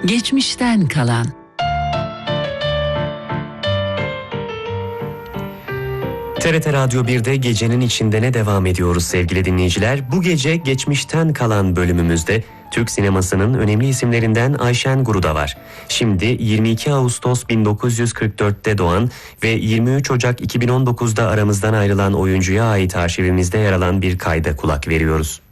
Geçmişten kalan. TRT Radyo 1'de Gecenin İçindene devam ediyoruz sevgili dinleyiciler. Bu gece geçmişten kalan bölümümüzde Türk sinemasının önemli isimlerinden Ayşen Guruda var. Şimdi 22 Ağustos 1944'te doğan ve 23 Ocak 2019'da aramızdan ayrılan oyuncuya ait arşivimizde yer alan bir kayda kulak veriyoruz.